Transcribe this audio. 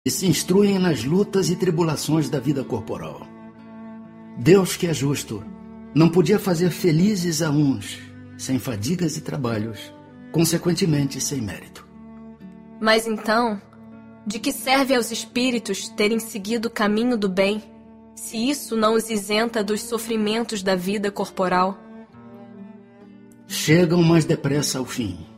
e se instruem nas lutas e tribulações da vida corporal. Deus, que é justo, não podia fazer felizes a uns sem fadigas e trabalhos, consequentemente sem mérito. Mas então, de que serve aos espíritos terem seguido o caminho do bem, se isso não os isenta dos sofrimentos da vida corporal? Chegam mais depressa ao fim.